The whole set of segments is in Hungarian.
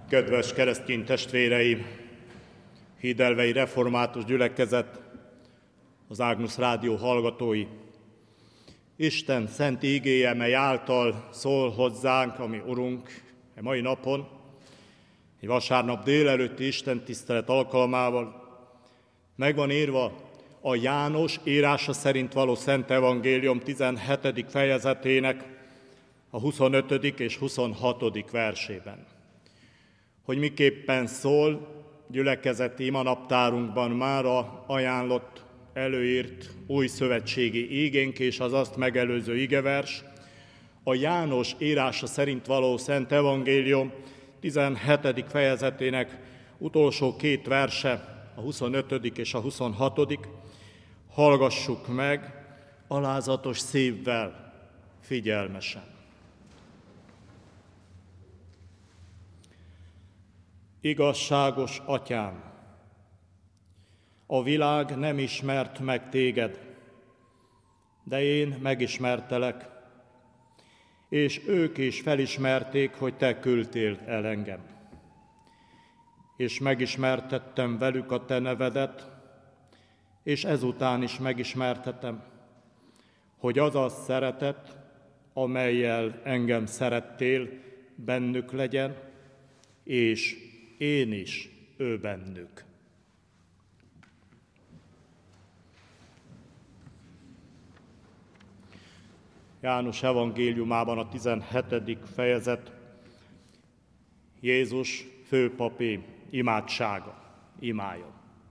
Kedves keresztény testvéreim, Hídelvei Református Gyülekezet, az Ágnusz Rádió hallgatói! Isten szent ígéje, mely által szól hozzánk, ami Urunk, e mai napon, egy vasárnap délelőtti istentisztelet alkalmával meg van írva a János írása szerint való Szent Evangélium 17. fejezetének a 25. és 26. versében. Hogy miképpen szól gyülekezeti imanaptárunkban mára ajánlott, előírt új szövetségi ígénk és az azt megelőző igevers, a János írása szerint való Szent Evangélium 17. fejezetének utolsó két verse, a 25. és a 26. Hallgassuk meg alázatos szívvel, figyelmesen. Igazságos Atyám, a világ nem ismert meg téged, de én megismertelek, és ők is felismerték, hogy te küldtél el engem. És megismertettem velük a te nevedet, és ezután is megismertetem, hogy az a szeretet, amellyel engem szerettél, bennük legyen, és én is ő bennük. János evangéliumában a 17. fejezet Jézus főpapi imádsága, imája.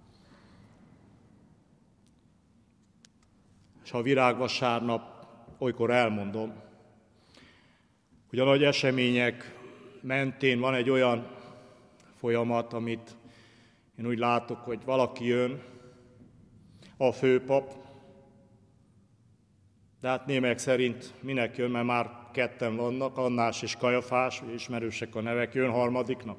És a virágvasárnap olykor elmondom, hogy a nagy események mentén van egy olyan folyamat, amit én úgy látok, hogy valaki jön, a főpap, de hát némelyek szerint minek jön, mert már ketten vannak, Annás és Kajafás, ismerősek a nevek, jön harmadiknak.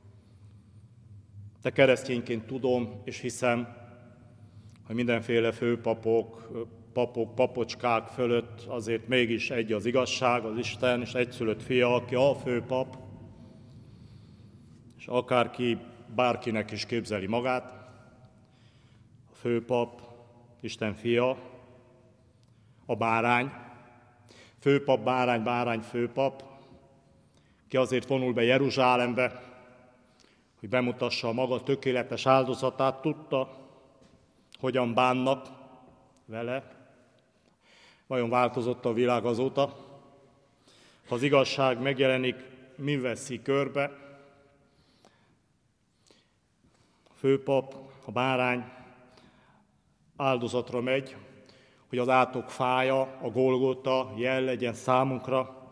De keresztényként tudom és hiszem, hogy mindenféle főpapok, papocskák fölött azért mégis egy az igazság, az Isten, és egyszülött fia, aki a főpap, és akárki, bárkinek is képzeli magát, a főpap, Isten fia, a bárány, főpap, bárány, főpap, ki azért vonul be Jeruzsálembe, hogy bemutassa a maga tökéletes áldozatát, tudta, hogyan bánnak vele. Vajon változott a világ azóta? Ha az igazság megjelenik, mi veszi körbe? A főpap, a bárány áldozatra megy, hogy az átok fája, a Golgota jel legyen számunkra,